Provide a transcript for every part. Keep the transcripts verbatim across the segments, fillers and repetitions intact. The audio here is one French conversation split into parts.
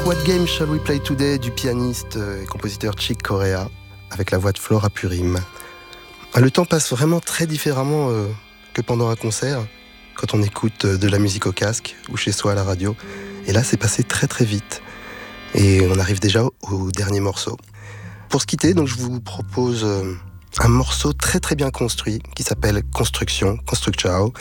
What Game Shall We Play Today du pianiste et compositeur Chick Corea avec la voix de Flora Purim. Le temps passe vraiment très différemment euh, que pendant un concert, quand on écoute de la musique au casque ou chez soi à la radio. Et là, c'est passé très très vite. Et on arrive déjà au, au dernier morceau. Pour se quitter, donc, je vous propose euh, un morceau très très bien construit qui s'appelle Construction, Constructio,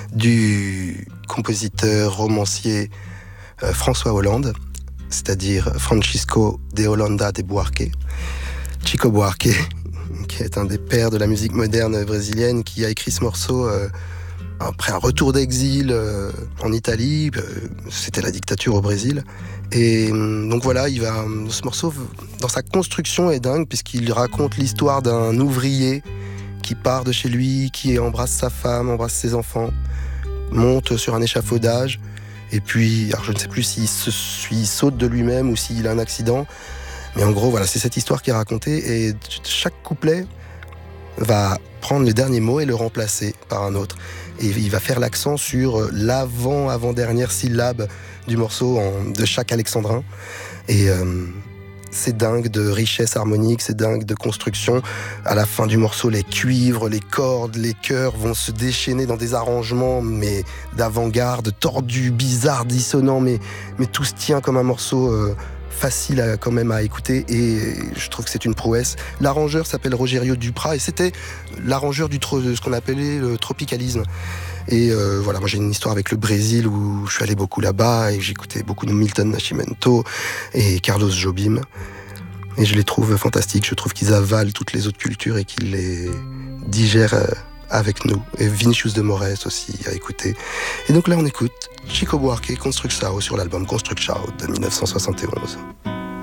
du compositeur romancier euh, François Hollande, c'est-à-dire Francisco de Holanda de Buarque, Chico Buarque, qui est un des pères de la musique moderne brésilienne, qui a écrit ce morceau euh, après un retour d'exil euh, en Italie. Euh, c'était la dictature au Brésil. Et donc voilà, il va, ce morceau, dans sa construction, est dingue, puisqu'il raconte l'histoire d'un ouvrier qui part de chez lui, qui embrasse sa femme, embrasse ses enfants, monte sur un échafaudage. Et puis, alors je ne sais plus s'il, se, s'il saute de lui-même ou s'il a un accident. Mais en gros, voilà, c'est cette histoire qui est racontée. Et chaque couplet va prendre le dernier mot et le remplacer par un autre. Et il va faire l'accent sur l'avant-avant-dernière syllabe du morceau en, de chaque alexandrin. Et euh, c'est dingue de richesse harmonique, c'est dingue de construction. À la fin du morceau, les cuivres, les cordes, les chœurs vont se déchaîner dans des arrangements mais d'avant-garde, tordus, bizarres, dissonants, mais, mais tout se tient comme un morceau euh, facile à, quand même à écouter, et je trouve que c'est une prouesse. L'arrangeur s'appelle Rogerio Duprat et c'était l'arrangeur du tro- de ce qu'on appelait le tropicalisme. Et euh, voilà, moi j'ai une histoire avec le Brésil où je suis allé beaucoup là-bas et j'écoutais beaucoup de Milton Nascimento et Carlos Jobim. Et je les trouve fantastiques. Je trouve qu'ils avalent toutes les autres cultures et qu'ils les digèrent avec nous. Et Vinicius de Moraes aussi à écouter. Et donc là on écoute Chico Buarque, Constructio sur l'album Constructio de dix-neuf cent soixante et onze.